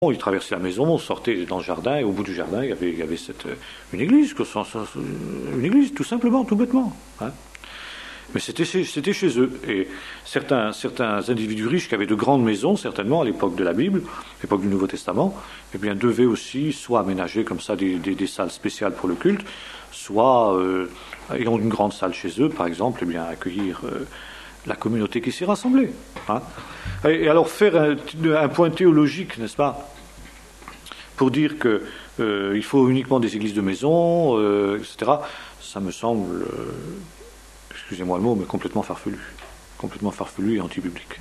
il traversait la maison, on sortait dans le jardin, et au bout du jardin, il y avait une église, une église, tout simplement, tout bêtement. Hein. Mais c'était chez eux. Et certains individus riches qui avaient de grandes maisons, certainement, à l'époque de la Bible, à l'époque du Nouveau Testament, eh bien, devaient aussi soit aménager comme ça des salles spéciales pour le culte, soit, ayant une grande salle chez eux, par exemple, eh bien, accueillir la communauté qui s'y rassemblait. Hein. Et alors, faire un point théologique, n'est-ce pas, pour dire qu'il faut uniquement des églises de maison, etc., ça me semble... excusez-moi le mot, mais complètement farfelu et anti-biblique.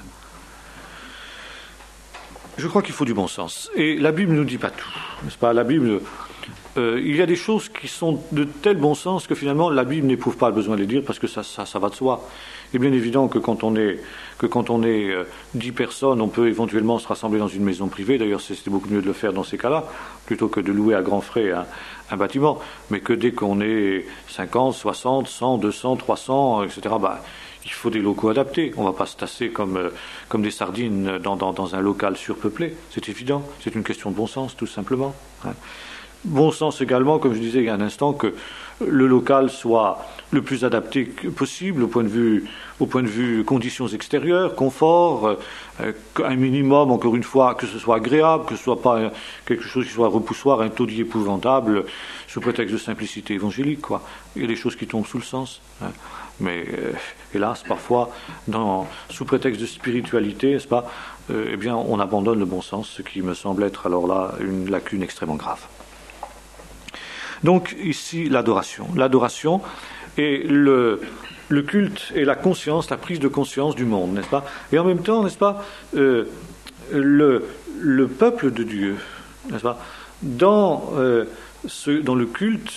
Je crois qu'il faut du bon sens. Et la Bible ne nous dit pas tout, n'est-ce pas ? La Bible, il y a des choses qui sont de tel bon sens que finalement la Bible n'éprouve pas le besoin de les dire parce que ça va de soi. Il est bien évident que quand on est 10 personnes, on peut éventuellement se rassembler dans une maison privée. D'ailleurs, c'est beaucoup mieux de le faire dans ces cas-là, plutôt que de louer à grands frais un bâtiment. Mais que dès qu'on est 50, 60, 100, 200, 300, etc., il faut des locaux adaptés. On ne va pas se tasser comme des sardines dans un local surpeuplé. C'est évident. C'est une question de bon sens, tout simplement. Hein. Bon sens également, comme je disais il y a un instant, que le local soit le plus adapté possible au point de vue conditions extérieures, confort, un minimum, encore une fois, que ce soit agréable, que ce soit pas quelque chose qui soit repoussoir, un taudis épouvantable, sous prétexte de simplicité évangélique, quoi. Il y a des choses qui tombent sous le sens. Hein. Mais hélas, parfois, sous prétexte de spiritualité, n'est-ce pas, eh bien, on abandonne le bon sens, ce qui me semble être alors là une lacune extrêmement grave. Donc ici, l'adoration. L'adoration est le culte et la conscience, la prise de conscience du monde, n'est-ce pas ? Et en même temps, n'est-ce pas, le peuple de Dieu, n'est-ce pas, dans le culte,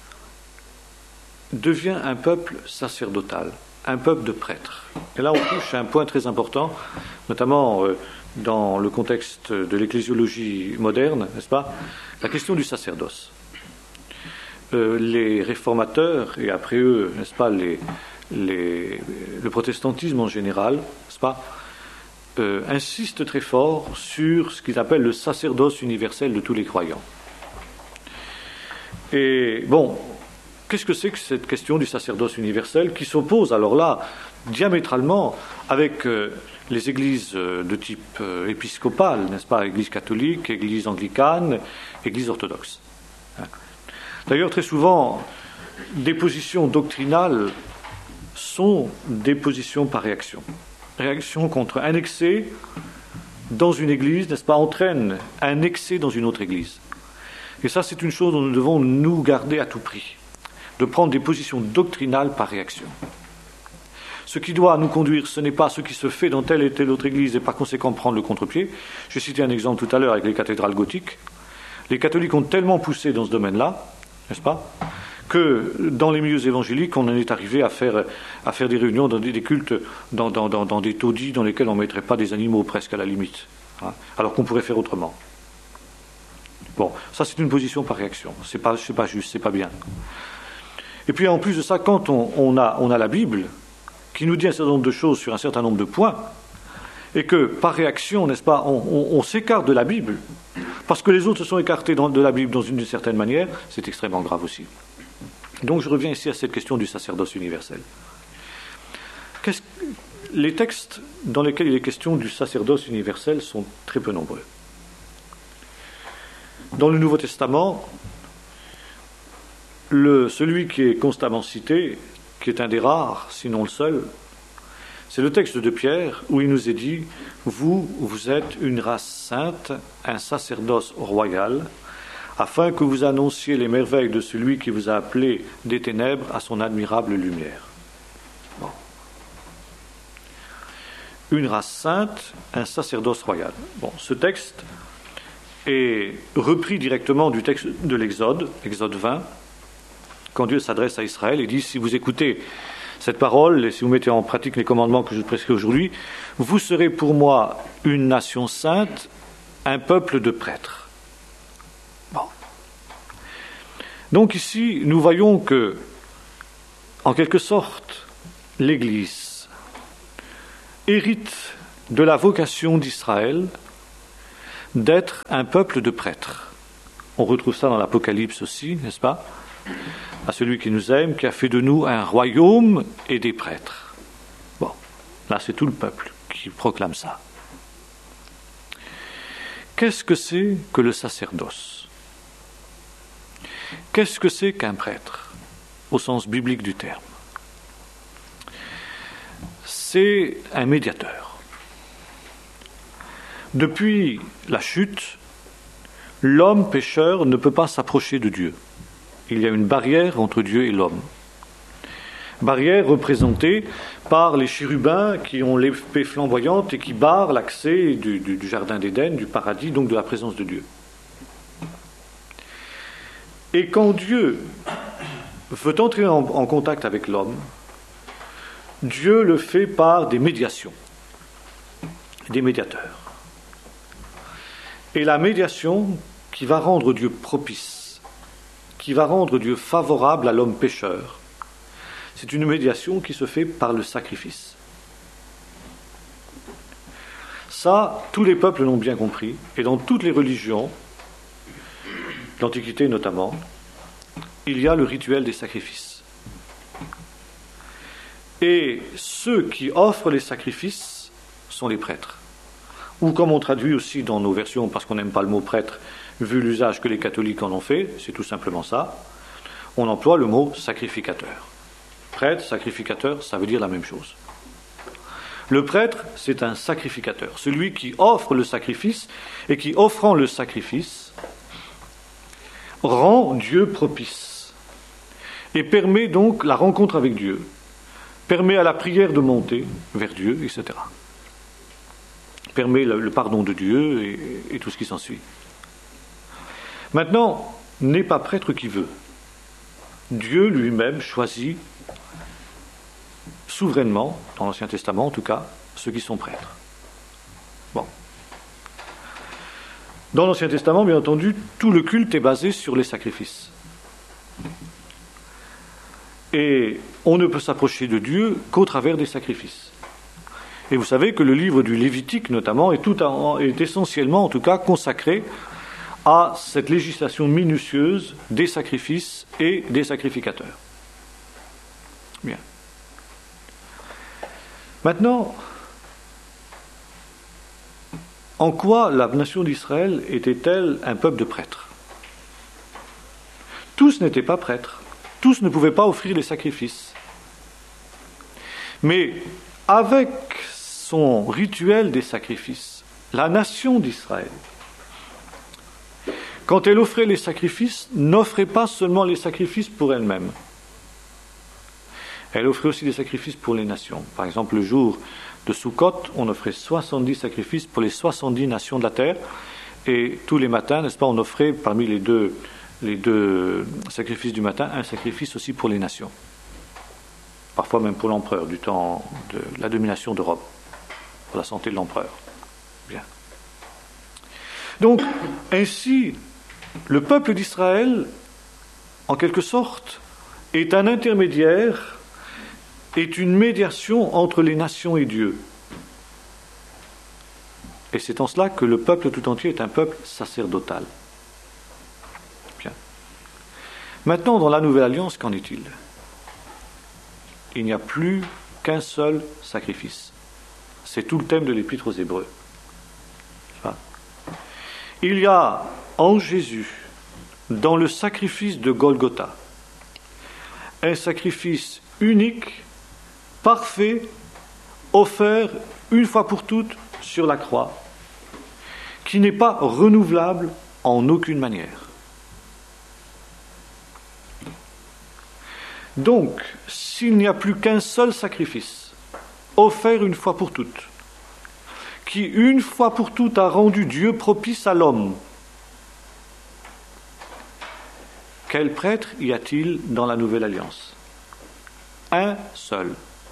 devient un peuple sacerdotal, un peuple de prêtres. Et là, on touche à un point très important, notamment dans le contexte de l'ecclésiologie moderne, n'est-ce pas, la question du sacerdoce. Les réformateurs, et après eux, n'est-ce pas, le protestantisme en général, n'est-ce pas, insistent très fort sur ce qu'ils appellent le sacerdoce universel de tous les croyants. Et bon, qu'est-ce que c'est que cette question du sacerdoce universel qui s'oppose alors là diamétralement avec les églises de type épiscopal, n'est-ce pas, église catholique, église anglicane, église orthodoxe. D'ailleurs, très souvent, des positions doctrinales sont des positions par réaction. Réaction contre un excès dans une église, n'est-ce pas, entraîne un excès dans une autre église. Et ça, c'est une chose dont nous devons nous garder à tout prix, de prendre des positions doctrinales par réaction. Ce qui doit nous conduire, ce n'est pas ce qui se fait dans telle et telle autre église et par conséquent prendre le contre-pied. J'ai cité un exemple tout à l'heure avec les cathédrales gothiques. Les catholiques ont tellement poussé dans ce domaine-là, n'est-ce pas, que dans les milieux évangéliques, on en est arrivé à faire des réunions dans des cultes, dans des taudis dans lesquels on ne mettrait pas des animaux presque à la limite, hein, alors qu'on pourrait faire autrement. Bon, ça c'est une position par réaction, c'est pas juste, c'est pas bien. Et puis en plus de ça, quand on a la Bible qui nous dit un certain nombre de choses sur un certain nombre de points, et que par réaction, n'est-ce pas, on s'écarte de la Bible, parce que les autres se sont écartés de la Bible d'une certaine manière, c'est extrêmement grave aussi. Donc je reviens ici à cette question du sacerdoce universel. Les textes dans lesquels il est question du sacerdoce universel sont très peu nombreux. Dans le Nouveau Testament, celui qui est constamment cité, qui est un des rares, sinon le seul, c'est le texte de Pierre où il nous est dit « Vous êtes une race sainte, un sacerdoce royal, afin que vous annonciez les merveilles de celui qui vous a appelé des ténèbres à son admirable lumière. » Bon. Une race sainte, un sacerdoce royal. Bon, ce texte est repris directement du texte de l'Exode, Exode 20, quand Dieu s'adresse à Israël et dit « Si vous écoutez cette parole, et si vous mettez en pratique les commandements que je vous prescris aujourd'hui, vous serez pour moi une nation sainte, un peuple de prêtres. » Bon. Donc ici, nous voyons que, en quelque sorte, l'Église hérite de la vocation d'Israël, d'être un peuple de prêtres. On retrouve ça dans l'Apocalypse aussi, n'est-ce pas? À celui qui nous aime, qui a fait de nous un royaume et des prêtres. Bon, là c'est tout le peuple qui proclame ça. Qu'est-ce que c'est que le sacerdoce? Qu'est-ce que c'est qu'un prêtre, au sens biblique du terme? C'est un médiateur. Depuis la chute, l'homme pécheur ne peut pas s'approcher de Dieu. Il y a une barrière entre Dieu et l'homme. Barrière représentée par les chérubins qui ont l'épée flamboyante et qui barrent l'accès du jardin d'Éden, du paradis, donc de la présence de Dieu. Et quand Dieu veut entrer en contact avec l'homme, Dieu le fait par des médiations, des médiateurs. Et la médiation qui va rendre Dieu propice, qui va rendre Dieu favorable à l'homme pécheur, c'est une médiation qui se fait par le sacrifice. Ça, tous les peuples l'ont bien compris, et dans toutes les religions, l'Antiquité notamment, il y a le rituel des sacrifices. Et ceux qui offrent les sacrifices sont les prêtres. Ou comme on traduit aussi dans nos versions, parce qu'on n'aime pas le mot prêtre, vu l'usage que les catholiques en ont fait, c'est tout simplement ça, on emploie le mot sacrificateur. Prêtre, sacrificateur, ça veut dire la même chose. Le prêtre, c'est un sacrificateur, celui qui offre le sacrifice et qui, offrant le sacrifice, rend Dieu propice et permet donc la rencontre avec Dieu, permet à la prière de monter vers Dieu, etc. Permet le pardon de Dieu et tout ce qui s'ensuit. Maintenant, n'est pas prêtre qui veut. Dieu lui-même choisit souverainement, dans l'Ancien Testament en tout cas, ceux qui sont prêtres. Bon. Dans l'Ancien Testament, bien entendu, tout le culte est basé sur les sacrifices. Et on ne peut s'approcher de Dieu qu'au travers des sacrifices. Et vous savez que le livre du Lévitique, notamment, est essentiellement, en tout cas, consacré à cette législation minutieuse des sacrifices et des sacrificateurs. Bien. Maintenant, en quoi la nation d'Israël était-elle un peuple de prêtres? Tous n'étaient pas prêtres, tous ne pouvaient pas offrir les sacrifices. Mais avec son rituel des sacrifices, la nation d'Israël, quand elle offrait les sacrifices, n'offrait pas seulement les sacrifices pour elle-même. Elle offrait aussi des sacrifices pour les nations. Par exemple, le jour de Sukkot, on offrait 70 sacrifices pour les 70 nations de la terre. Et tous les matins, n'est-ce pas, on offrait parmi les deux sacrifices du matin, un sacrifice aussi pour les nations. Parfois même pour l'empereur, du temps de la domination de Rome, pour la santé de l'empereur. Bien. Donc, ainsi, le peuple d'Israël, en quelque sorte, est un intermédiaire, est une médiation entre les nations et Dieu. Et c'est en cela que le peuple tout entier est un peuple sacerdotal. Bien. Maintenant, dans la Nouvelle Alliance, qu'en est-il? Il n'y a plus qu'un seul sacrifice. C'est tout le thème de l'Épître aux Hébreux. Il y a en Jésus, dans le sacrifice de Golgotha, un sacrifice unique, parfait, offert une fois pour toutes sur la croix, qui n'est pas renouvelable en aucune manière. Donc, s'il n'y a plus qu'un seul sacrifice, offert une fois pour toutes, qui une fois pour toutes a rendu Dieu propice à l'homme, quel prêtre y a-t-il dans la Nouvelle Alliance? Un seul.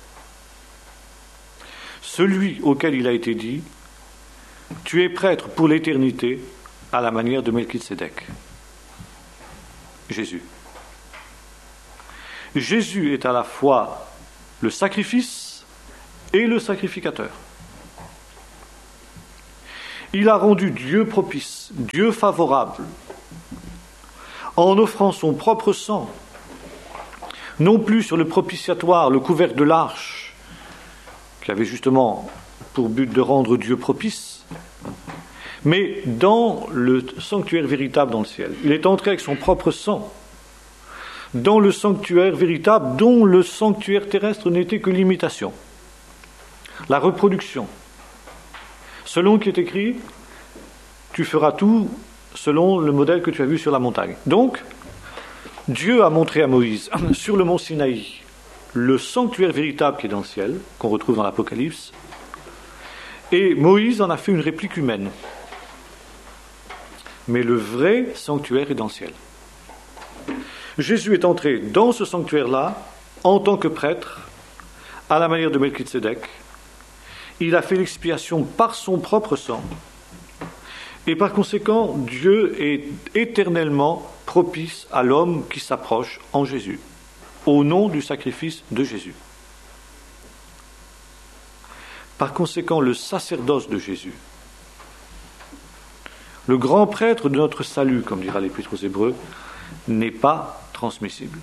Celui auquel il a été dit « Tu es prêtre pour l'éternité à la manière de Melchisédek ». Jésus. Jésus est à la fois le sacrifice et le sacrificateur. il a rendu Dieu propice, Dieu favorable, en offrant son propre sang, non plus sur le propitiatoire, le couvercle de l'arche, qui avait justement pour but de rendre Dieu propice, mais dans le sanctuaire véritable dans le ciel. Il est entré avec son propre sang dans le sanctuaire véritable, dont le sanctuaire terrestre n'était que l'imitation, la reproduction. Selon qui est écrit, tu feras tout selon le modèle que tu as vu sur la montagne. Donc, Dieu a montré à Moïse, sur le mont Sinaï, le sanctuaire véritable qui est dans le ciel, qu'on retrouve dans l'Apocalypse, et Moïse en a fait une réplique humaine. Mais le vrai sanctuaire est dans le ciel. Jésus est entré dans ce sanctuaire-là, en tant que prêtre, à la manière de Melchizedek. Il a fait l'expiation par son propre sang. Et par conséquent, Dieu est éternellement propice à l'homme qui s'approche en Jésus, au nom du sacrifice de Jésus. Par conséquent, le sacerdoce de Jésus, le grand prêtre de notre salut, comme dira l'Épître aux Hébreux, n'est pas transmissible.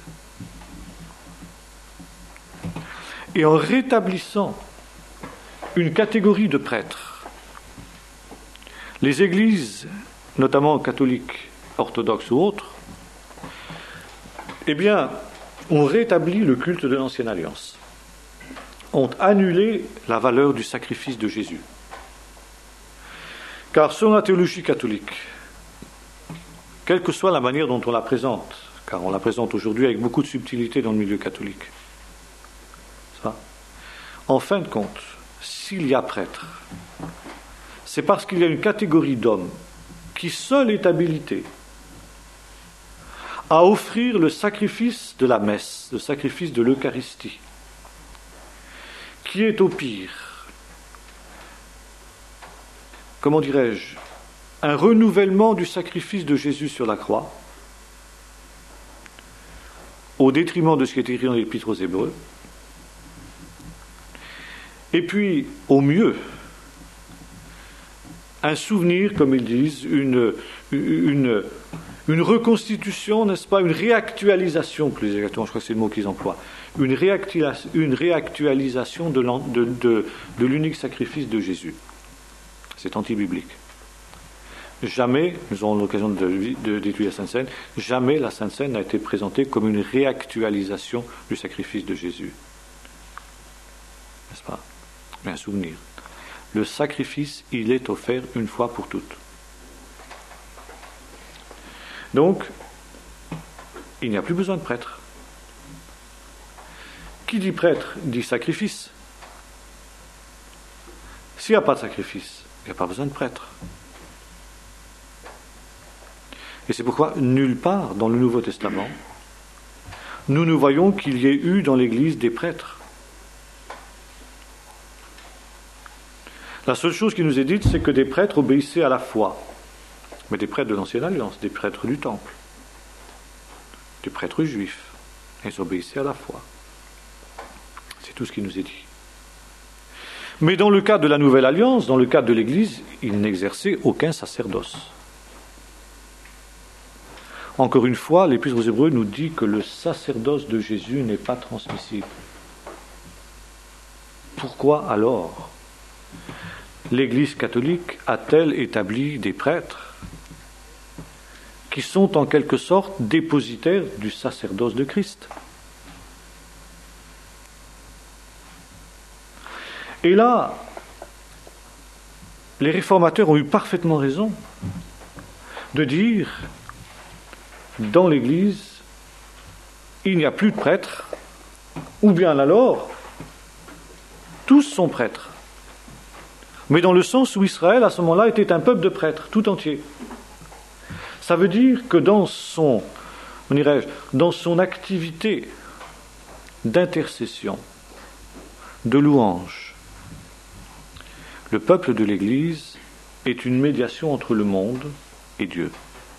Et en rétablissant une catégorie de prêtres, les églises, notamment catholiques, orthodoxes ou autres, eh bien, ont rétabli le culte de l'Ancienne Alliance, ont annulé la valeur du sacrifice de Jésus. Car selon la théologie catholique, quelle que soit la manière dont on la présente, car on la présente aujourd'hui avec beaucoup de subtilité dans le milieu catholique, ça, en fin de compte, s'il y a prêtre, c'est parce qu'il y a une catégorie d'hommes qui seule est habilitée à offrir le sacrifice de la messe, le sacrifice de l'Eucharistie, qui est au pire, comment dirais-je, un renouvellement du sacrifice de Jésus sur la croix, au détriment de ce qui est écrit dans l'Épître aux Hébreux, et puis, au mieux, un souvenir, comme ils disent, une reconstitution, n'est-ce pas, une réactualisation, plus exactement, je crois que c'est le mot qu'ils emploient, une réactualisation de l'unique sacrifice de Jésus. C'est anti-biblique. Jamais, nous aurons l'occasion d'étudier la Sainte Seine, jamais la Sainte Seine n'a été présentée comme une réactualisation du sacrifice de Jésus. N'est-ce pas? Mais un souvenir. Le sacrifice, il est offert une fois pour toutes. Donc, il n'y a plus besoin de prêtre. Qui dit prêtre, dit sacrifice. S'il n'y a pas de sacrifice, il n'y a pas besoin de prêtre. Et c'est pourquoi, nulle part dans le Nouveau Testament, nous voyons qu'il y ait eu dans l'Église des prêtres. La seule chose qui nous est dite, c'est que des prêtres obéissaient à la foi. Mais des prêtres de l'Ancienne Alliance, des prêtres du Temple, des prêtres juifs, ils obéissaient à la foi. C'est tout ce qui nous est dit. Mais dans le cas de la Nouvelle Alliance, dans le cas de l'Église, ils n'exerçaient aucun sacerdoce. Encore une fois, l'Épître aux Hébreux nous dit que le sacerdoce de Jésus n'est pas transmissible. Pourquoi alors l'Église catholique a-t-elle établi des prêtres qui sont en quelque sorte dépositaires du sacerdoce de Christ? Et là, les réformateurs ont eu parfaitement raison de dire, dans l'Église, il n'y a plus de prêtres, ou bien alors, tous sont prêtres. Mais dans le sens où Israël, à ce moment-là, était un peuple de prêtres, tout entier. Ça veut dire que dans son activité d'intercession, de louange, le peuple de l'Église est une médiation entre le monde et Dieu.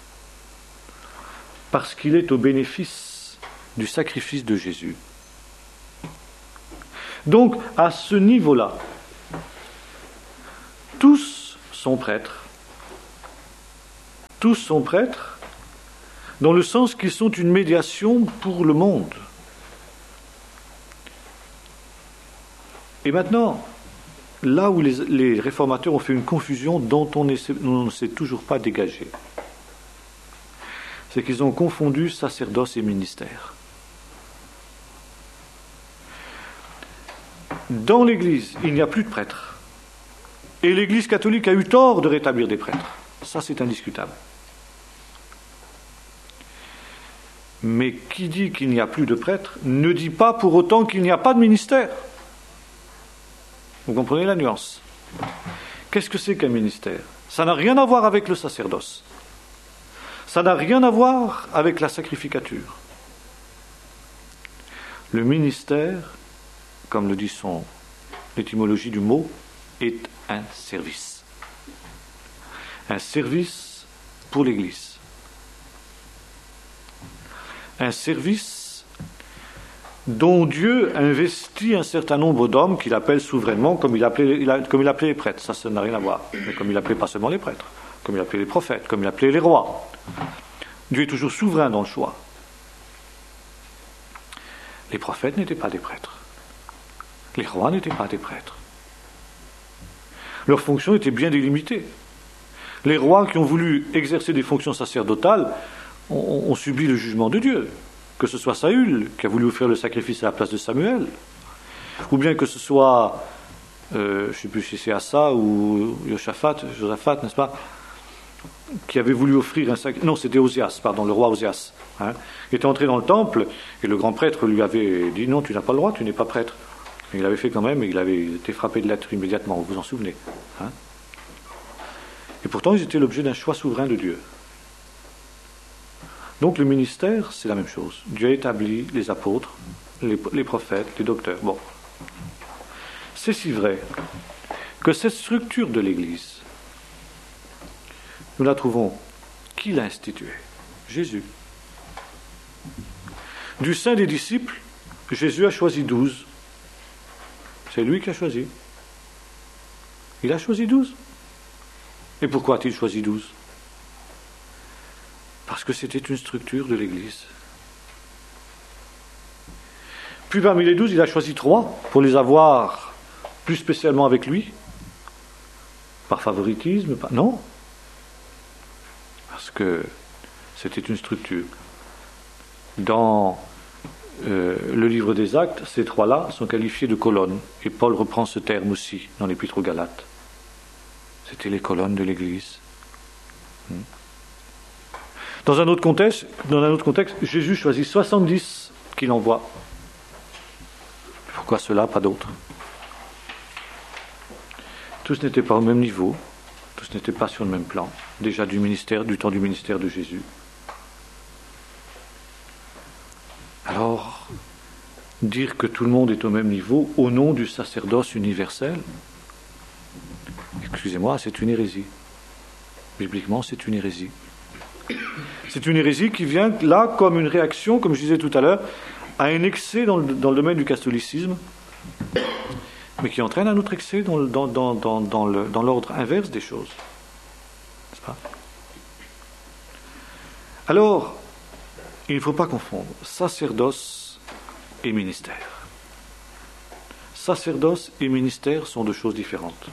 Parce qu'il est au bénéfice du sacrifice de Jésus. Donc, à ce niveau-là, tous sont prêtres, Tous sont prêtres, dans le sens qu'ils sont une médiation pour le monde. Et maintenant, là où les réformateurs ont fait une confusion dont on ne s'est toujours pas dégagé, c'est qu'ils ont confondu sacerdoce et ministère. Dans l'Église, il n'y a plus de prêtres. Et l'Église catholique a eu tort de rétablir des prêtres. Ça, c'est indiscutable. Mais qui dit qu'il n'y a plus de prêtres ne dit pas pour autant qu'il n'y a pas de ministère. Vous comprenez la nuance? Qu'est-ce que c'est qu'un ministère? Ça n'a rien à voir avec le sacerdoce. Ça n'a rien à voir avec la sacrificature. Le ministère, comme le dit l'étymologie du mot, est un service. Un service pour l'Église. Un service dont Dieu investit un certain nombre d'hommes qu'il appelle souverainement, comme il appelait les prêtres. Ça n'a rien à voir. Mais comme il appelait pas seulement les prêtres, comme il appelait les prophètes, comme il appelait les rois. Dieu est toujours souverain dans le choix. Les prophètes n'étaient pas des prêtres. Les rois n'étaient pas des prêtres. Leurs fonctions étaient bien délimitées. Les rois qui ont voulu exercer des fonctions sacerdotales ont subi le jugement de Dieu. Que ce soit Saül, qui a voulu offrir le sacrifice à la place de Samuel, ou bien que ce soit, je ne sais plus si c'est Asa ou Josaphat, n'est-ce pas, qui avait voulu offrir un sacrifice. Non, c'était Osias, pardon, le roi Osias. Il était entré dans le temple, et le grand prêtre lui avait dit « Non, tu n'as pas le droit, tu n'es pas prêtre ». Mais il l'avait fait quand même, et il avait été frappé de lettres immédiatement, vous vous en souvenez. Et pourtant, ils étaient l'objet d'un choix souverain de Dieu. Donc le ministère, c'est la même chose. Dieu a établi les apôtres, les prophètes, les docteurs. Bon. C'est si vrai que cette structure de l'Église, nous la trouvons. Qui l'a instituée? Jésus. Du sein des disciples, Jésus a choisi 12. C'est lui qui a choisi. Il a choisi 12. Et pourquoi a-t-il choisi 12? Parce que c'était une structure de l'Église. Puis parmi les 12, il a choisi 3 pour les avoir plus spécialement avec lui. Par favoritisme, non. Parce que c'était une structure. Dans le livre des Actes, ces 3-là sont qualifiés de colonnes. Et Paul reprend ce terme aussi dans l'Épître aux Galates. C'était les colonnes de l'Église. Dans un autre contexte, Jésus choisit 70 qu'il envoie. Pourquoi cela, pas d'autres? Tous n'étaient pas au même niveau, tous n'étaient pas sur le même plan, déjà du temps du ministère de Jésus. Alors, dire que tout le monde est au même niveau au nom du sacerdoce universel, excusez-moi, c'est une hérésie. Bibliquement, c'est une hérésie. C'est une hérésie qui vient là comme une réaction, comme je disais tout à l'heure, à un excès dans le domaine du catholicisme, mais qui entraîne un autre excès dans l'ordre inverse des choses. N'est-ce pas? Alors, il ne faut pas confondre sacerdoce et ministère. Sacerdoce et ministère sont deux choses différentes.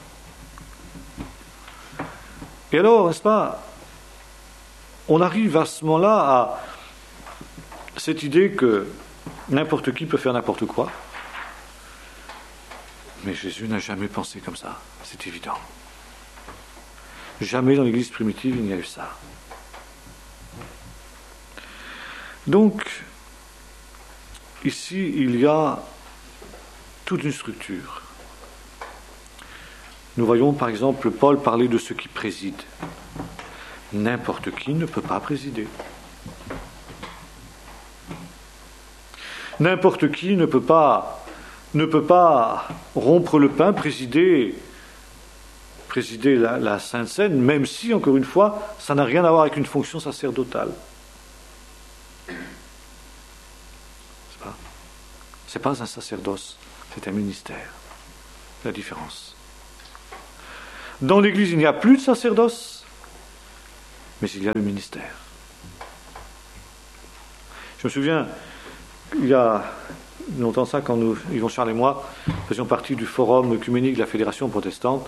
Et alors, n'est-ce pas, on arrive à ce moment-là à cette idée que n'importe qui peut faire n'importe quoi. Mais Jésus n'a jamais pensé comme ça, c'est évident. Jamais dans l'Église primitive il n'y a eu ça. Donc, ici, il y a toute une structure. Nous voyons par exemple Paul parler de ceux qui président. N'importe qui ne peut pas présider. N'importe qui ne peut pas rompre le pain, présider la Sainte Seine, même si, encore une fois, ça n'a rien à voir avec une fonction sacerdotale. C'est pas un sacerdoce, c'est un ministère. La différence. Dans l'Église, il n'y a plus de sacerdoce, mais il y a le ministère. Je me souviens, il y a longtemps ça, quand nous, Yvon Charles et moi, faisions partie du forum œcuménique de la Fédération protestante,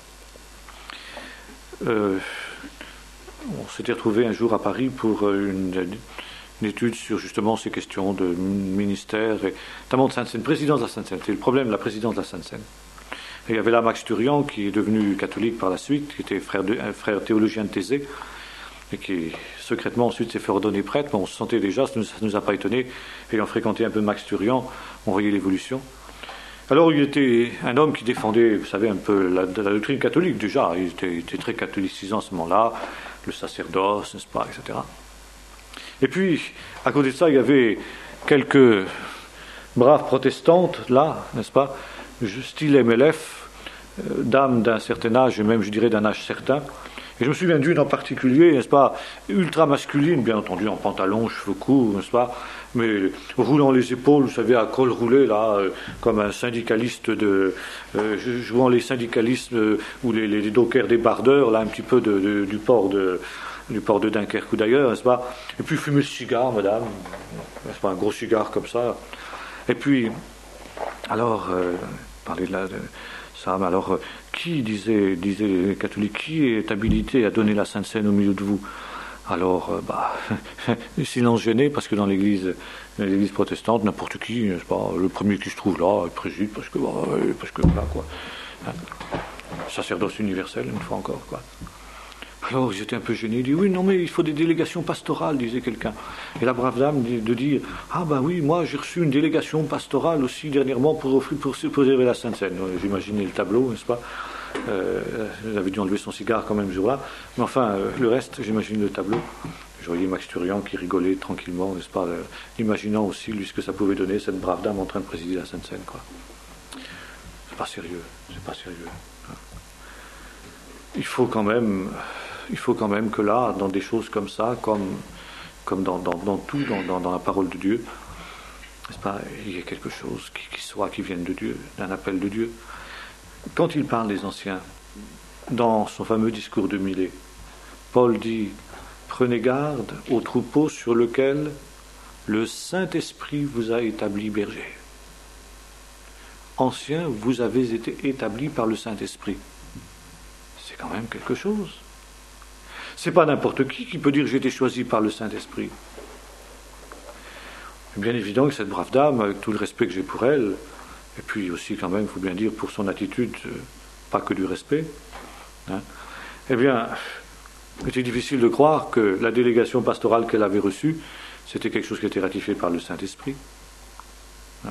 on s'était retrouvés un jour à Paris pour une étude sur justement ces questions de ministère, et notamment de Sainte-Seine, présidence de la Sainte-Seine. C'était le problème de la présidence de la Sainte-Seine. Et il y avait là Max Turian, qui est devenu catholique par la suite, qui était un frère théologien de Thésée, et qui secrètement ensuite s'est fait ordonner prêtre, mais on se sentait déjà, ça ne nous a pas étonné, ayant fréquenté un peu Max Turian, on voyait l'évolution. Alors il était un homme qui défendait, vous savez, un peu la doctrine catholique déjà, il était très catholicisant à ce moment-là, le sacerdoce, n'est-ce pas, etc. Et puis, à côté de ça, il y avait quelques braves protestantes, là, n'est-ce pas, style MLF, dames d'un certain âge, et même, je dirais, d'un âge certain. Et je me souviens d'une en particulier, n'est-ce pas, ultra masculine, bien entendu, en pantalon, cheveux courts, n'est-ce pas, mais roulant les épaules, vous savez, à col roulé, là, comme un syndicaliste jouant les syndicalistes ou les dockers débardeurs, là, un petit peu du port de Dunkerque ou d'ailleurs, n'est-ce pas, et puis fumer le cigare, madame, n'est-ce pas, un gros cigare comme ça, et puis, alors, parler de ça, mais alors, qui, disaient les catholiques, qui est habilité à donner la Sainte Seine au milieu de vous? Alors, silence gêné, parce que dans l'église protestante, n'importe qui, n'est-ce pas, le premier qui se trouve là, il préside, parce que voilà, quoi. Hein, sacerdoce universel, une fois encore, quoi. Alors, j'étais un peu gêné, il dit, oui, non, mais il faut des délégations pastorales, disait quelqu'un. Et la brave dame de dire, ah ben oui, moi j'ai reçu une délégation pastorale aussi dernièrement pour réserver la Sainte Seine. J'imaginais le tableau, n'est-ce pas, elle avait dû enlever son cigare quand même ce jour-là, mais enfin, le reste, j'imagine le tableau. Je voyais Max Turian qui rigolait tranquillement, n'est-ce pas, imaginant aussi lui ce que ça pouvait donner, cette brave dame en train de présider la Sainte Seine, quoi. C'est pas sérieux. Il faut quand même que là, dans des choses comme ça, comme dans tout, dans la parole de Dieu, n'est-ce pas, il y ait quelque chose qui vienne de Dieu, d'un appel de Dieu. Quand il parle des anciens, dans son fameux discours de Milet, Paul dit « Prenez garde au troupeau sur lequel le Saint-Esprit vous a établi berger. Anciens, vous avez été établis par le Saint-Esprit. » C'est quand même quelque chose. C'est pas n'importe qui peut dire j'ai été choisi par le Saint-Esprit. C'est bien évident que cette brave dame, avec tout le respect que j'ai pour elle, et puis aussi quand même, il faut bien dire, pour son attitude, pas que du respect, hein, eh bien, c'était difficile de croire que la délégation pastorale qu'elle avait reçue, c'était quelque chose qui était ratifié par le Saint-Esprit. Hein.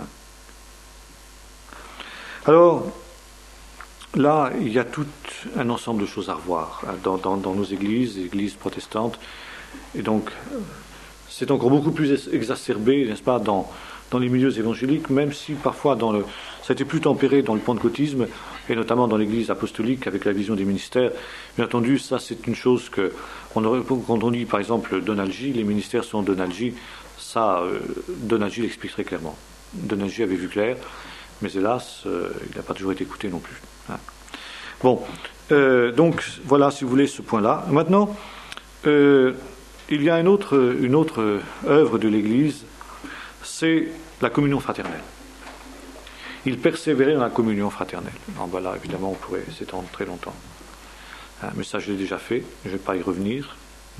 Alors, là, il y a tout un ensemble de choses à revoir dans nos églises protestantes, et donc c'est encore beaucoup plus exacerbé, n'est-ce pas, dans les milieux évangéliques, même si parfois ça a été plus tempéré dans le pentecôtisme, et notamment dans l'église apostolique avec la vision des ministères. Bien entendu, ça c'est une chose que, quand on dit par exemple Donald-J, les ministères sont Donald-J, ça, Donald-J l'explique très clairement. Donald-J avait vu clair, mais hélas, il n'a pas toujours été écouté non plus. Hein. Bon, donc voilà, si vous voulez, ce point-là. Maintenant, il y a une autre œuvre de l'Église, c'est la communion fraternelle. Il persévérait dans la communion fraternelle. Alors voilà, évidemment, on pourrait s'étendre très longtemps. Mais ça, je l'ai déjà fait, je ne vais pas y revenir.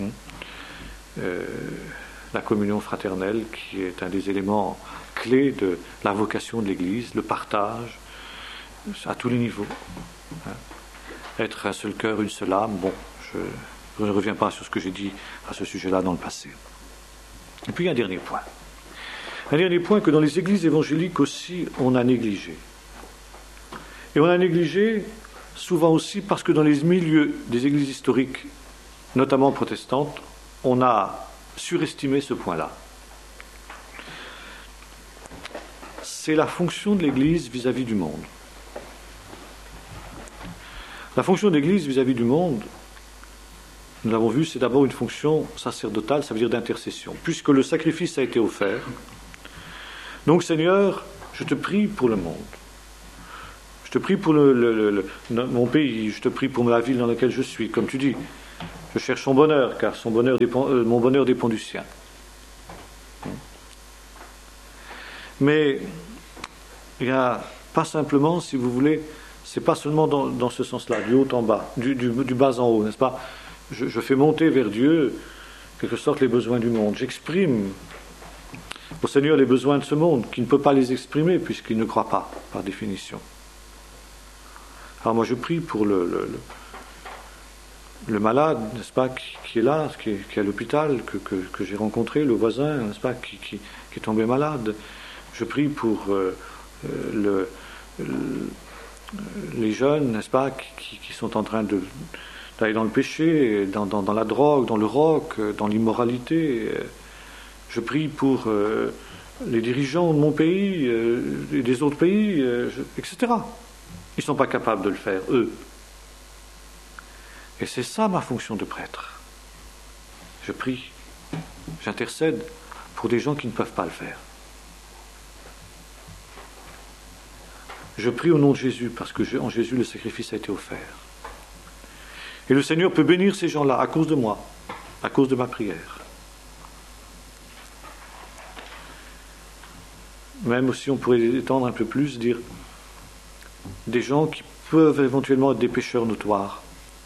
La communion fraternelle, qui est un des éléments clés de la vocation de l'Église, le partage, à tous les niveaux. Être un seul cœur, une seule âme, bon, je ne reviens pas sur ce que j'ai dit à ce sujet-là dans le passé. Et puis un dernier point. Un dernier point que dans les églises évangéliques aussi, on a négligé. Et on a négligé souvent aussi parce que dans les milieux des églises historiques, notamment protestantes, on a surestimé ce point-là. C'est la fonction de l'Église vis-à-vis du monde. La fonction de l'Église vis-à-vis du monde, nous l'avons vu, c'est d'abord une fonction sacerdotale, ça veut dire d'intercession. Puisque le sacrifice a été offert, donc Seigneur, je te prie pour le monde. Je te prie pour mon pays, je te prie pour la ville dans laquelle je suis. Comme tu dis, Je cherche son bonheur, car mon bonheur dépend du sien. Mais il n'y a pas simplement, si vous voulez, c'est pas seulement dans ce sens-là, du haut en bas, du bas en haut, n'est-ce pas? Je fais monter vers Dieu, en quelque sorte, les besoins du monde. J'exprime au Seigneur les besoins de ce monde, qui ne peut pas les exprimer, puisqu'il ne croit pas, par définition. Alors moi, je prie pour le malade, n'est-ce pas, qui est là, qui est à l'hôpital, que j'ai rencontré, le voisin, n'est-ce pas, qui est tombé malade. Je prie pour les jeunes, n'est-ce pas, qui sont en train d'aller dans le péché, dans la drogue, dans le rock, dans l'immoralité. Je prie pour les dirigeants de mon pays et des autres pays, etc. Ils ne sont pas capables de le faire, eux. Et c'est ça ma fonction de prêtre. Je prie, j'intercède pour des gens qui ne peuvent pas le faire. Je prie au nom de Jésus, parce que en Jésus, le sacrifice a été offert. Et le Seigneur peut bénir ces gens-là à cause de moi, à cause de ma prière. Même aussi, on pourrait étendre un peu plus, dire des gens qui peuvent éventuellement être des pécheurs notoires,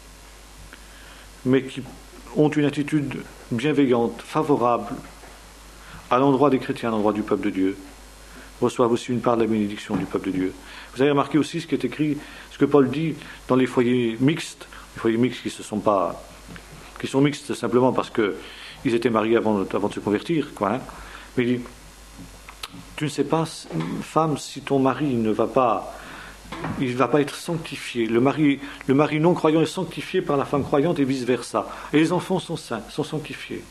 mais qui ont une attitude bienveillante, favorable à l'endroit des chrétiens, à l'endroit du peuple de Dieu, reçoivent aussi une part de la bénédiction du peuple de Dieu. Vous avez remarqué aussi ce qui est écrit, ce que Paul dit dans les foyers mixtes, les foyers mixtes qui sont mixtes simplement parce qu'ils étaient mariés avant de se convertir, quoi, hein. Mais il dit, tu ne sais pas, femme, si ton mari ne va pas être sanctifié. Le mari non croyant est sanctifié par la femme croyante et vice-versa. Et les enfants sont saints, sont sanctifiés.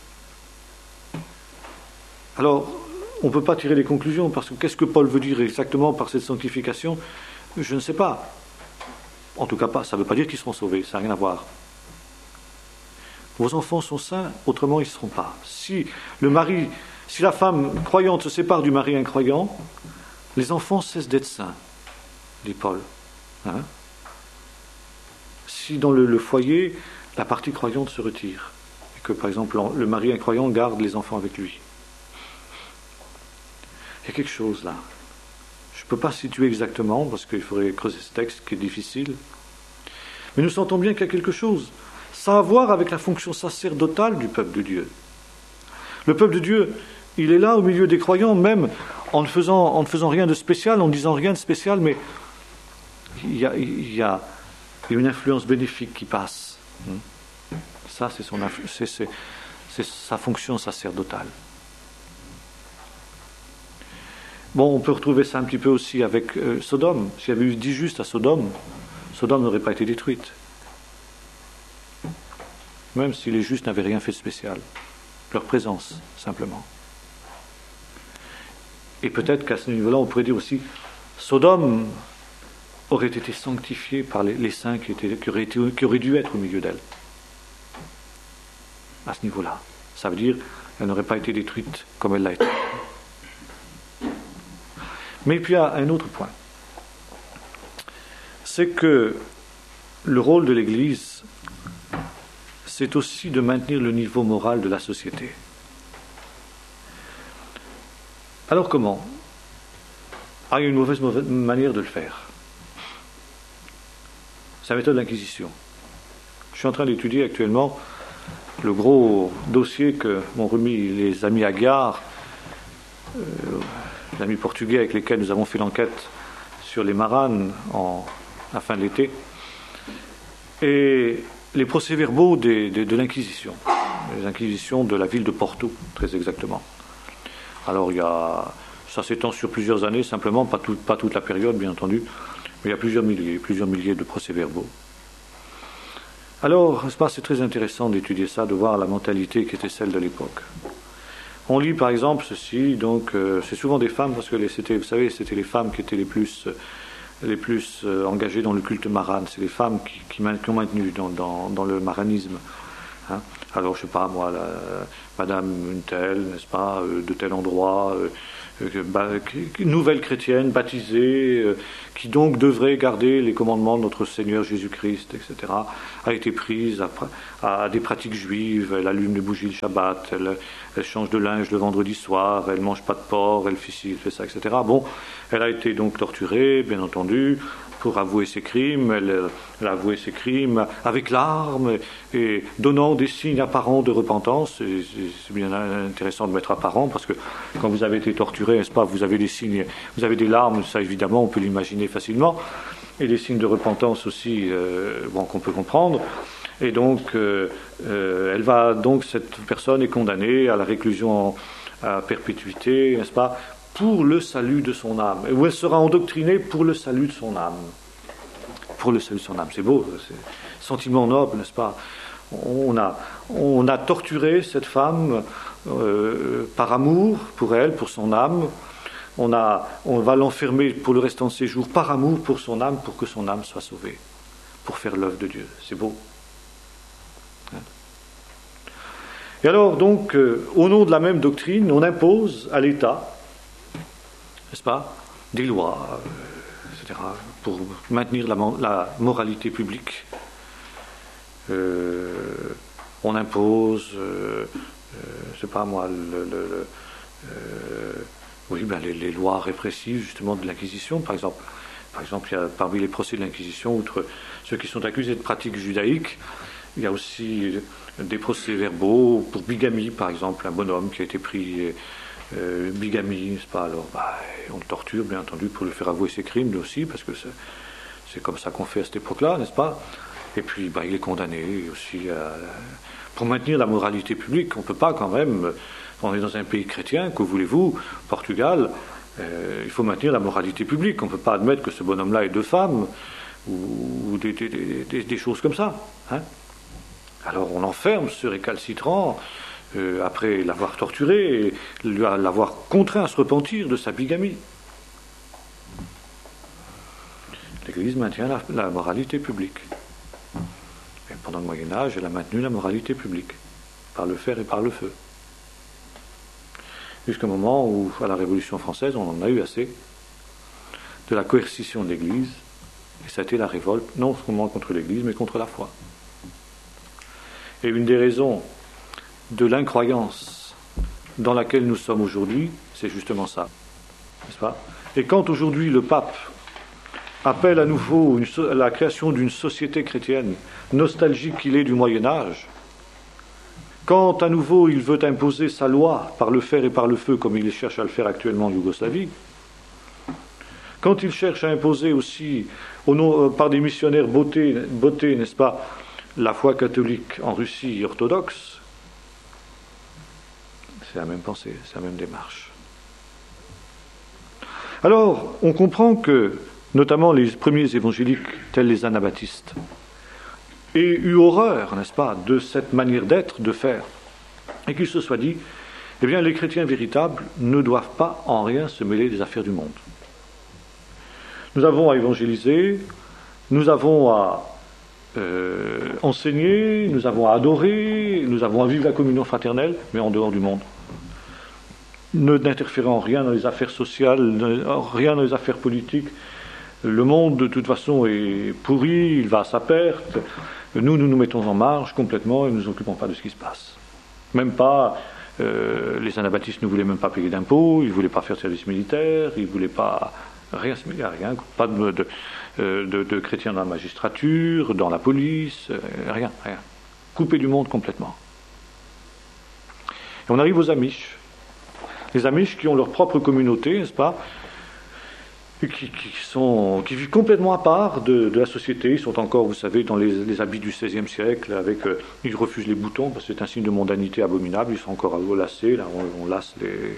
Alors, on ne peut pas tirer les conclusions, parce que qu'est-ce que Paul veut dire exactement par cette sanctification? Je ne sais pas. En tout cas, ça ne veut pas dire qu'ils seront sauvés, ça n'a rien à voir. Vos enfants sont saints, autrement ils ne seront pas. Si la femme croyante se sépare du mari incroyant, les enfants cessent d'être saints, dit Paul. Hein? Si dans le foyer, la partie croyante se retire, et que par exemple le mari incroyant garde les enfants avec lui. Il y a quelque chose là. Je ne peux pas situer exactement, parce qu'il faudrait creuser ce texte qui est difficile. Mais nous sentons bien qu'il y a quelque chose. Ça a à voir avec la fonction sacerdotale du peuple de Dieu. Le peuple de Dieu, il est là au milieu des croyants, même en ne faisant rien de spécial, en ne disant rien de spécial, mais il y a une influence bénéfique qui passe. Ça, c'est sa fonction sacerdotale. Bon, on peut retrouver ça un petit peu aussi avec Sodome. S'il y avait eu 10 justes à Sodome, Sodome n'aurait pas été détruite. Même si les justes n'avaient rien fait de spécial. Leur présence, simplement. Et peut-être qu'à ce niveau-là, on pourrait dire aussi, Sodome aurait été sanctifiée par les saints qui auraient dû être au milieu d'elle. À ce niveau-là. Ça veut dire qu'elle n'aurait pas été détruite comme elle l'a été. Mais puis il y a un autre point. C'est que le rôle de l'Église, c'est aussi de maintenir le niveau moral de la société. Alors comment? Il y a une mauvaise manière de le faire. C'est la méthode de l'Inquisition. Je suis en train d'étudier actuellement le gros dossier que m'ont remis les amis Aguiar, les amis portugais avec lesquels nous avons fait l'enquête sur les Maranes à la fin de l'été, et les procès-verbaux de l'Inquisition, les Inquisitions de la ville de Porto, très exactement. Alors ça s'étend sur plusieurs années, simplement, pas toute la période, bien entendu, mais il y a plusieurs milliers de procès-verbaux. Alors, c'est très intéressant d'étudier ça, de voir la mentalité qui était celle de l'époque. On lit par exemple ceci, donc c'est souvent des femmes, parce que vous savez, c'était les femmes qui étaient les plus engagées dans le culte marane. C'est les femmes qui ont maintenu dans le maranisme. Hein. alors je sais pas moi, madame une telle, n'est-ce pas, de tel endroit, nouvelle chrétienne, baptisée, qui donc devrait garder les commandements de notre Seigneur Jésus-Christ, etc., a été prise à des pratiques juives, elle allume les bougies le Shabbat, elle change de linge le vendredi soir, elle mange pas de porc, elle fait ci, elle fait ça, etc. Bon, elle a été donc torturée, bien entendu, pour avouer ses crimes. Elle a avoué ses crimes avec larmes et donnant des signes apparents de repentance. C'est bien intéressant de mettre apparent, parce que quand vous avez été torturé, n'est-ce pas, vous avez des signes, vous avez des larmes, ça évidemment on peut l'imaginer facilement, et des signes de repentance aussi, qu'on peut comprendre. Et donc, cette personne est condamnée à la réclusion à perpétuité, n'est-ce pas, pour le salut de son âme, où elle sera endoctrinée pour le salut de son âme. Pour le salut de son âme, c'est beau, c'est sentiment noble, n'est-ce pas? On a torturé cette femme par amour pour elle, pour son âme. On va l'enfermer pour le restant de ses jours par amour pour son âme, pour que son âme soit sauvée, pour faire l'œuvre de Dieu. C'est beau. Et alors, donc, au nom de la même doctrine, on impose à l'État, n'est-ce pas, des lois, etc., pour maintenir la moralité publique. On impose, je sais pas moi, les lois répressives, justement, de l'Inquisition, par exemple. Par exemple, il y a parmi les procès de l'Inquisition, outre ceux qui sont accusés de pratiques judaïques, il y a aussi des procès-verbaux pour bigamie, par exemple, un bonhomme qui a été pris bigamie, n'est-ce pas? Alors, on le torture, bien entendu, pour lui faire avouer ses crimes, lui aussi, parce que c'est comme ça qu'on fait à cette époque-là, n'est-ce pas? Et puis, il est condamné aussi pour maintenir la moralité publique. On ne peut pas quand même, on est dans un pays chrétien, que voulez-vous, Portugal, il faut maintenir la moralité publique. On ne peut pas admettre que ce bonhomme-là ait deux femmes, ou des choses comme ça, hein? Alors on enferme ce récalcitrant, après l'avoir torturé, et l'avoir contraint à se repentir de sa bigamie. L'Église maintient la moralité publique. Et pendant le Moyen-Âge, elle a maintenu la moralité publique, par le fer et par le feu. Jusqu'au moment où, à la Révolution française, on en a eu assez de la coercition de l'Église, et ça a été la révolte, non seulement contre l'Église, mais contre la foi. Et une des raisons de l'incroyance dans laquelle nous sommes aujourd'hui, c'est justement ça, n'est-ce pas? Et quand aujourd'hui le pape appelle à nouveau à la création d'une société chrétienne, nostalgique qu'il est du Moyen-Âge, quand à nouveau il veut imposer sa loi par le fer et par le feu, comme il cherche à le faire actuellement en Yougoslavie, quand il cherche à imposer aussi, par des missionnaires bottés, n'est-ce pas, la foi catholique en Russie orthodoxe, c'est la même pensée, c'est la même démarche. Alors, on comprend que, notamment les premiers évangéliques, tels les anabaptistes, aient eu horreur, n'est-ce pas, de cette manière d'être, de faire, et qu'il se soit dit, eh bien, les chrétiens véritables ne doivent pas en rien se mêler des affaires du monde. Nous avons à évangéliser, nous avons à enseigner, nous avons à adorer, nous avons à vivre la communion fraternelle, mais en dehors du monde. N'interférez en rien dans les affaires sociales, rien dans les affaires politiques. Le monde, de toute façon, est pourri, il va à sa perte. Nous nous mettons en marge complètement et nous ne nous occupons pas de ce qui se passe. Même pas, les anabaptistes ne voulaient même pas payer d'impôts, ils ne voulaient pas faire de service militaire, ils ne voulaient pas rien se mêler à rien, pas de chrétiens dans la magistrature, dans la police, rien. Coupé du monde complètement. Et on arrive aux Amish. Les Amish qui ont leur propre communauté, n'est-ce pas, et qui vivent complètement à part de la société. Ils sont encore, vous savez, dans les habits du XVIe siècle, ils refusent les boutons, parce que c'est un signe de mondanité abominable, ils sont encore à lacés, là, on lasse les...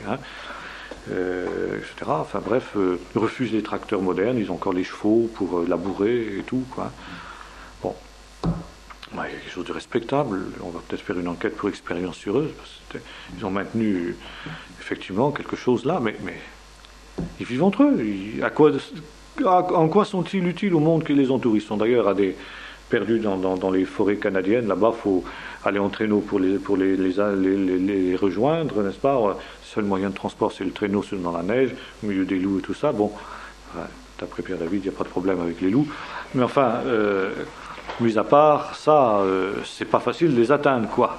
etc. Enfin bref, ils refusent les tracteurs modernes, ils ont encore les chevaux pour labourer et tout, quoi. Bon, il y a quelque chose de respectable, on va peut-être faire une enquête pour expérience sur eux, parce qu'ils ont maintenu effectivement quelque chose là, mais ils vivent entre eux. En quoi sont-ils utiles au monde qui les entoure? Ils sont d'ailleurs à des perdus dans les forêts canadiennes. Là-bas, il faut aller en traîneau pour les rejoindre, n'est-ce pas? Le seul moyen de transport, c'est le traîneau dans la neige, au milieu des loups et tout ça. Bon, d'après Pierre David, il n'y a pas de problème avec les loups. Mais enfin, mis à part ça, c'est pas facile de les atteindre, quoi.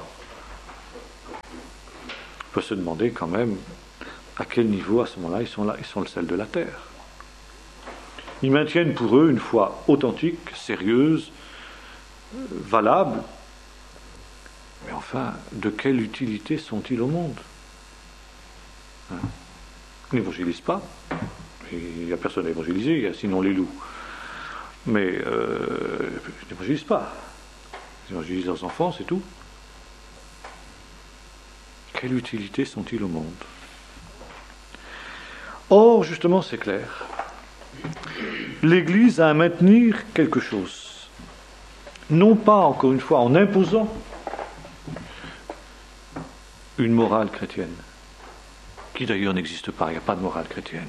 On peut se demander quand même à quel niveau, à ce moment-là, ils sont le sel de la terre. Ils maintiennent pour eux une foi authentique, sérieuse, valable. Mais enfin, de quelle utilité sont-ils au monde? Ils n'évangélisent pas. Il n'y a personne à évangéliser, il y a sinon les loups. Mais ils n'évangélisent pas. Ils évangélisent leurs enfants, c'est tout. Quelle utilité sont-ils au monde? Or, justement, c'est clair. L'Église a à maintenir quelque chose. Non pas, encore une fois, en imposant une morale chrétienne, qui d'ailleurs n'existe pas, il n'y a pas de morale chrétienne.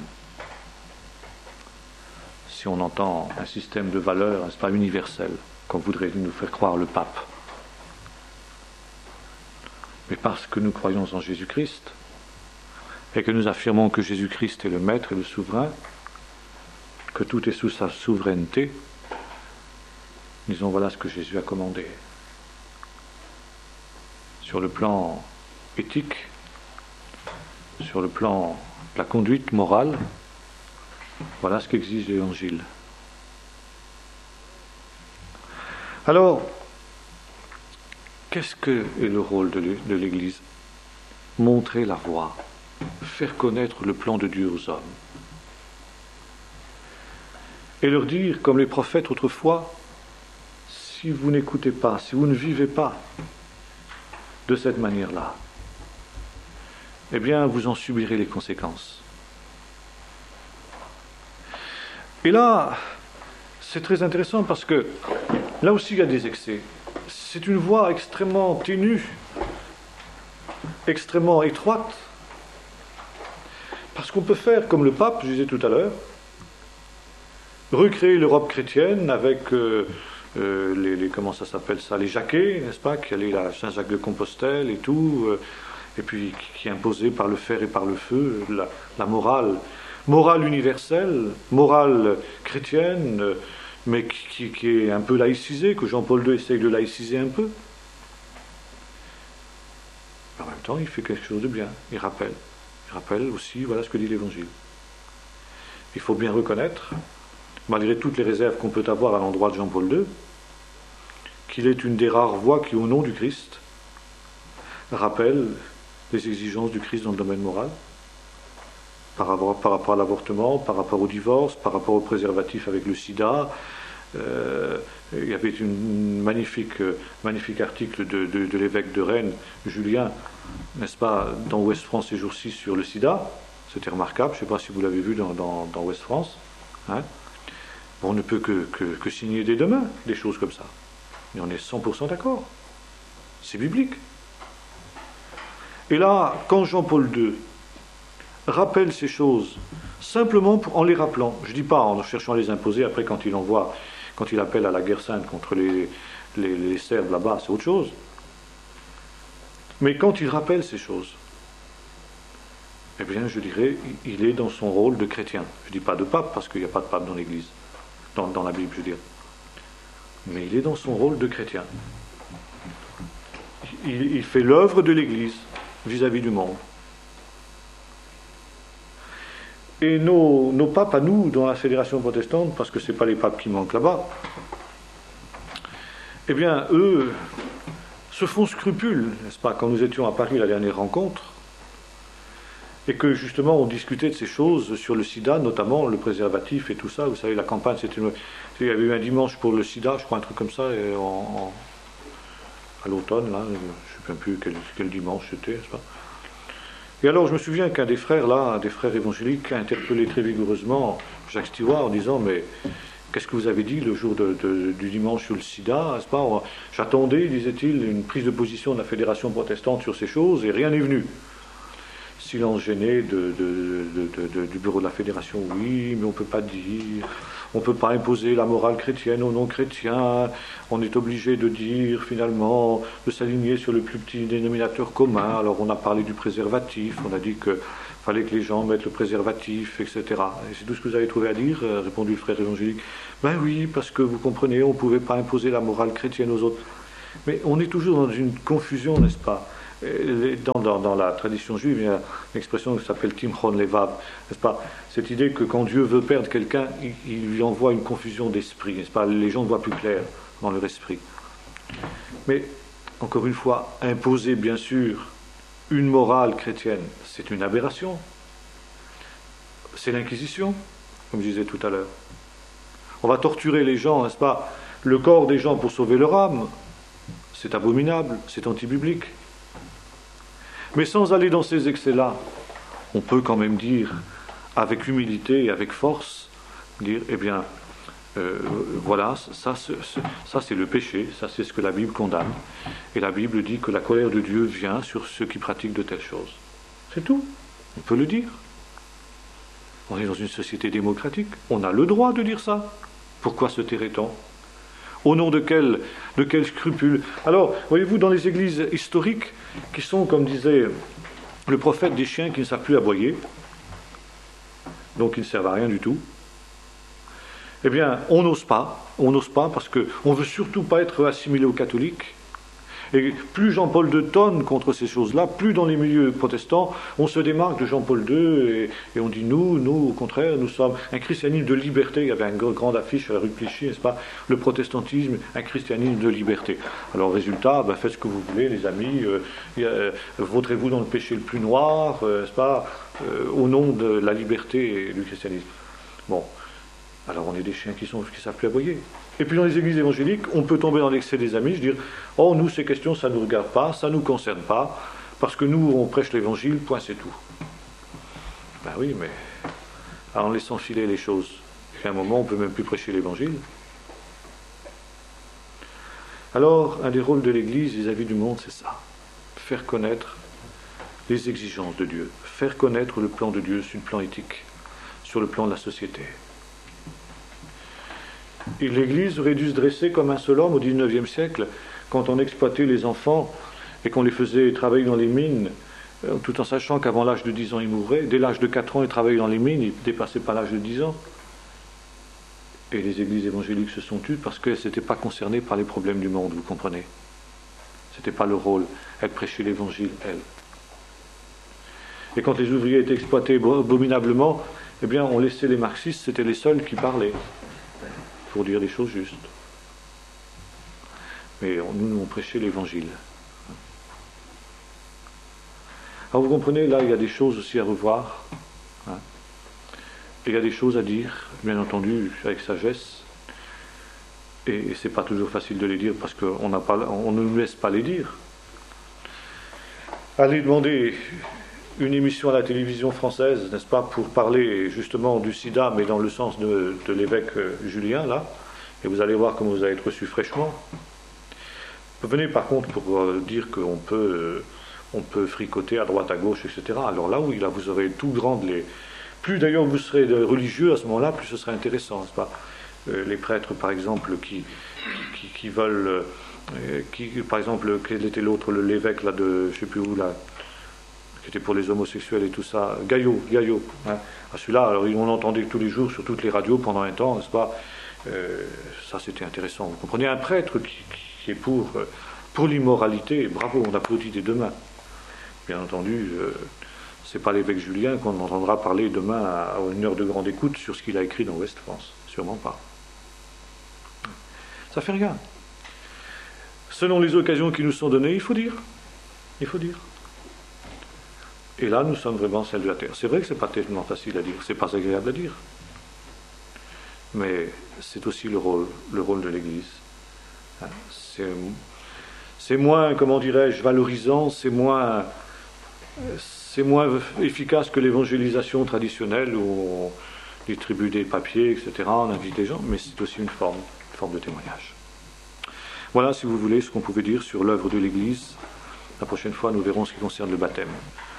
Si on entend un système de valeurs, n'est-ce pas, universel, comme voudrait nous faire croire le pape. Mais parce que nous croyons en Jésus-Christ, et que nous affirmons que Jésus-Christ est le Maître et le Souverain, que tout est sous sa souveraineté, disons voilà ce que Jésus a commandé. Sur le plan éthique, sur le plan de la conduite morale, voilà ce qu'exige l'Évangile. Alors, qu'est-ce que est le rôle de l'Église? Montrer la voie, faire connaître le plan de Dieu aux hommes. Et leur dire, comme les prophètes autrefois, si vous n'écoutez pas, si vous ne vivez pas de cette manière-là, eh bien, vous en subirez les conséquences. Et là, c'est très intéressant parce que là aussi il y a des excès. C'est une voie extrêmement ténue, extrêmement étroite, parce qu'on peut faire comme le pape, je disais tout à l'heure, recréer l'Europe chrétienne avec comment ça s'appelle ça, les Jacquets, n'est-ce pas, qui allaient à Saint-Jacques de Compostelle et tout, et puis qui imposait par le fer et par le feu la morale universelle, morale chrétienne, mais qui est un peu laïcisée, que Jean-Paul II essaye de laïciser un peu. En même temps, il fait quelque chose de bien, il rappelle aussi, voilà ce que dit l'Évangile. Il faut bien reconnaître, malgré toutes les réserves qu'on peut avoir à l'endroit de Jean-Paul II, qu'il est une des rares voix qui, au nom du Christ, rappelle les exigences du Christ dans le domaine moral, par rapport à l'avortement, par rapport au divorce, par rapport au préservatif avec le sida. Il y avait une magnifique article de l'évêque de Rennes, Julien, n'est-ce pas, dans Ouest France ces jours-ci sur le sida. C'était remarquable, je ne sais pas si vous l'avez vu dans Ouest France. Hein. Bon, on ne peut que signer dès demain des choses comme ça. Mais on est 100% d'accord. C'est biblique. Et là, quand Jean-Paul II rappelle ces choses, simplement en les rappelant, je ne dis pas en cherchant à les imposer, après quand il appelle à la guerre sainte contre les Serbes là-bas, c'est autre chose. Mais quand il rappelle ces choses, eh bien, je dirais, il est dans son rôle de chrétien. Je ne dis pas de pape, parce qu'il n'y a pas de pape dans l'Église, dans la Bible, je veux dire. Mais il est dans son rôle de chrétien. Il fait l'œuvre de l'Église vis-à-vis du monde. Et nos papes à nous, dans la fédération protestante, parce que ce n'est pas les papes qui manquent là-bas, eh bien, eux se font scrupule, n'est-ce pas, quand nous étions à Paris la dernière rencontre, et que justement on discutait de ces choses sur le sida, notamment le préservatif et tout ça. Vous savez, la campagne, il y avait eu un dimanche pour le sida, je crois, un truc comme ça, à l'automne, là, je ne sais même plus quel dimanche c'était, n'est-ce pas. Et alors je me souviens qu'un des frères, là, un des frères évangéliques, a interpellé très vigoureusement Jacques Stewart en disant, mais qu'est-ce que vous avez dit le jour du dimanche sur le sida, n'est-ce pas? J'attendais, disait-il, une prise de position de la fédération protestante sur ces choses, et rien n'est venu. silence gêné du bureau de la fédération. Oui, mais on ne peut pas dire, on ne peut pas imposer la morale chrétienne aux non-chrétiens, on est obligé de dire finalement, de s'aligner sur le plus petit dénominateur commun. Alors on a parlé du préservatif, on a dit qu'il fallait que les gens mettent le préservatif, etc. Et c'est tout ce que vous avez trouvé à dire, répondit le frère évangélique. Ben oui, parce que vous comprenez, on ne pouvait pas imposer la morale chrétienne aux autres. Mais on est toujours dans une confusion, n'est-ce pas? Dans la tradition juive, il y a une expression qui s'appelle Timchon Levav, n'est-ce pas? Cette idée que quand Dieu veut perdre quelqu'un, il lui envoie une confusion d'esprit, n'est-ce pas? Les gens voient plus clair dans leur esprit. Mais, encore une fois, imposer, bien sûr, une morale chrétienne, c'est une aberration. C'est l'Inquisition, comme je disais tout à l'heure. On va torturer les gens, n'est-ce pas? Le corps des gens pour sauver leur âme, c'est abominable, c'est antibiblique. Mais sans aller dans ces excès-là, on peut quand même dire, avec humilité et avec force, dire, eh bien, voilà, ça c'est le péché, ça c'est ce que la Bible condamne. Et la Bible dit que la colère de Dieu vient sur ceux qui pratiquent de telles choses. C'est tout, on peut le dire. On est dans une société démocratique, on a le droit de dire ça. Pourquoi se tairait-on? Au nom de quel scrupule? Alors, voyez-vous, dans les églises historiques, qui sont, comme disait le prophète, des chiens qui ne savent plus aboyer, donc qui ne servent à rien du tout, eh bien, on n'ose pas parce qu'on ne veut surtout pas être assimilé aux catholiques. Et plus Jean-Paul II tonne contre ces choses-là, plus dans les milieux protestants, on se démarque de Jean-Paul II et on dit nous, au contraire, nous sommes un christianisme de liberté. Il y avait une grande affiche à la rue de Clichy, n'est-ce pas? Le protestantisme, un christianisme de liberté. Alors, résultat, faites ce que vous voulez, les amis, vautrez-vous dans le péché le plus noir, n'est-ce pas, au nom de la liberté et du christianisme. Bon, alors on est des chiens qui ne savent plus aboyer. Et puis dans les églises évangéliques, on peut tomber dans l'excès des amis, dire « Oh, nous, ces questions, ça ne nous regarde pas, ça ne nous concerne pas, parce que nous, on prêche l'évangile, point, c'est tout. » Ben oui, mais en laissant filer les choses, à un moment, on ne peut même plus prêcher l'évangile. Alors, un des rôles de l'Église vis-à-vis du monde, c'est ça. Faire connaître les exigences de Dieu, faire connaître le plan de Dieu sur le plan éthique, sur le plan de la société. Et l'Église aurait dû se dresser comme un seul homme au XIXe siècle, quand on exploitait les enfants et qu'on les faisait travailler dans les mines, tout en sachant qu'avant l'âge de 10 ans, ils mouraient. Dès l'âge de 4 ans, ils travaillaient dans les mines, ils ne dépassaient pas l'âge de 10 ans. Et les églises évangéliques se sont tues parce qu'elles n'étaient pas concernées par les problèmes du monde, vous comprenez? Ce n'était pas leur rôle, elles prêchaient l'évangile, elles. Et quand les ouvriers étaient exploités abominablement, eh bien, on laissait les marxistes, c'était les seuls qui parlaient, pour dire des choses justes. Mais nous, on prêchait l'évangile. Alors vous comprenez, là, il y a des choses aussi à revoir. Hein. Et il y a des choses à dire, bien entendu, avec sagesse. Et c'est pas toujours facile de les dire parce qu'on ne nous laisse pas les dire. Allez demander une émission à la télévision française, n'est-ce pas, pour parler justement du sida, mais dans le sens de l'évêque Julien, là, et vous allez voir comment vous allez être reçu fraîchement. Venez par contre pour dire qu'on peut fricoter à droite, à gauche, etc. Alors là, oui, là, vous aurez tout grand plus d'ailleurs vous serez religieux à ce moment-là, plus ce sera intéressant, n'est-ce pas? Les prêtres, par exemple, qui veulent... par exemple, quel était l'autre, l'évêque là de, je ne sais plus où, là, qui était pour les homosexuels et tout ça, Gaillot, hein. Celui-là, alors on l'entendait tous les jours sur toutes les radios pendant un temps, n'est-ce pas? Ça, c'était intéressant. Vous comprenez, un prêtre qui est pour l'immoralité, bravo, on applaudit des deux mains. Bien entendu, c'est pas l'évêque Julien qu'on entendra parler demain à une heure de grande écoute sur ce qu'il a écrit dans Ouest France. Sûrement pas. Ça fait rien. Selon les occasions qui nous sont données, il faut dire. Il faut dire. Et là, nous sommes vraiment celles de la terre. C'est vrai que c'est pas tellement facile à dire, c'est pas agréable à dire. Mais c'est aussi le rôle de l'Église. C'est moins, comment dirais-je, valorisant, c'est moins efficace que l'évangélisation traditionnelle où on distribue des papiers, etc., on invite les gens, mais c'est aussi une forme de témoignage. Voilà, si vous voulez, ce qu'on pouvait dire sur l'œuvre de l'Église. La prochaine fois, nous verrons ce qui concerne le baptême.